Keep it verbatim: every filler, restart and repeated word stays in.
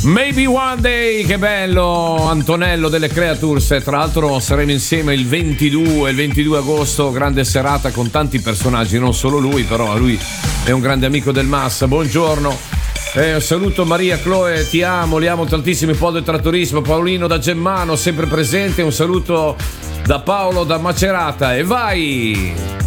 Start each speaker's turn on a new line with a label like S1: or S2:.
S1: Maybe One Day, che bello, Antonello delle Creatures. Tra l'altro saremo insieme il ventidue, il ventidue agosto, grande serata con tanti personaggi, non solo lui, però lui è un grande amico del Massa. Buongiorno, eh, saluto Maria Chloe, ti amo, li amo tantissimo, Paolo del Trattorismo, Paolino da Gemmano sempre presente, un saluto da Paolo da Macerata e vai!